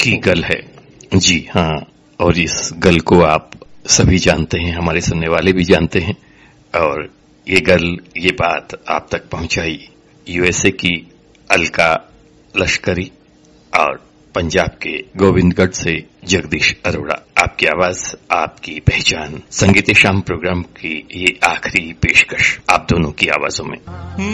की गल है। जी हाँ, और इस गल को आप सभी जानते हैं, हमारे सुनने वाले भी जानते हैं। और ये बात आप तक पहुंचाई यूएसए की अलका लश्करी और पंजाब के गोविंदगढ़ से जगदीश अरोड़ा। आपकी आवाज, आपकी पहचान, संगीत शाम प्रोग्राम की ये आखिरी पेशकश आप दोनों की आवाजों में।